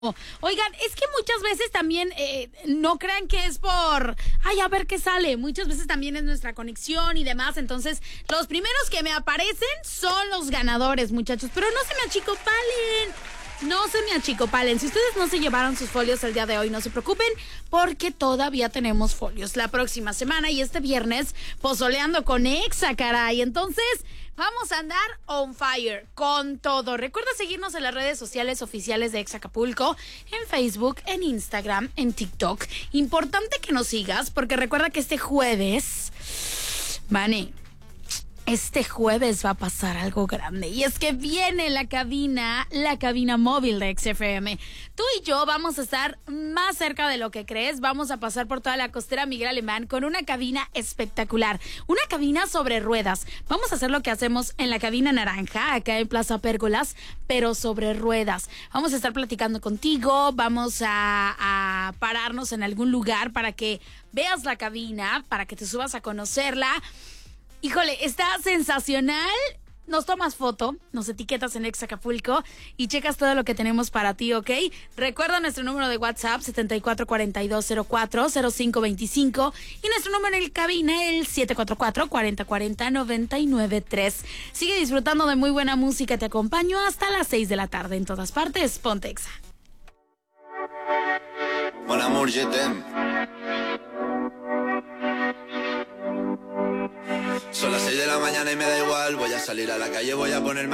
Oigan, es que muchas veces también no crean que es por, a ver qué sale. Muchas veces también es nuestra conexión y demás. Entonces, los primeros que me aparecen son los ganadores, muchachos. Pero no se me achicopalen. No se me achicopalen. Si ustedes no se llevaron sus folios el día de hoy, no se preocupen, porque todavía tenemos folios la próxima semana y este viernes pozoleando con Exa, caray. Entonces, vamos a andar on fire con todo. Recuerda seguirnos en las redes sociales oficiales de Exa Acapulco, en Facebook, en Instagram, en TikTok. Importante que nos sigas, porque recuerda que este jueves, este jueves va a pasar algo grande. Y es que viene la cabina móvil de XFM. Tú y yo vamos a estar más cerca de lo que crees. Vamos a pasar por toda la costera Miguel Alemán con una cabina espectacular. Una cabina sobre ruedas. Vamos a hacer lo que hacemos en la cabina naranja, acá en Plaza Pérgolas, pero sobre ruedas. Vamos a estar platicando contigo. Vamos a pararnos en algún lugar para que veas la cabina, para que te subas a conocerla. Híjole, está sensacional. Nos tomas foto, nos etiquetas en Exa Acapulco y checas todo lo que tenemos para ti, ¿ok? Recuerda nuestro número de WhatsApp, 7442040525, y nuestro número en el cabina, el 744-4040-993. Sigue disfrutando de muy buena música. Te acompaño hasta las 6 de la tarde. En todas partes, ponte Exa. Mon amour, je t'aime. Son las 6 de la mañana y me da igual. Voy a salir a la calle, voy a ponerme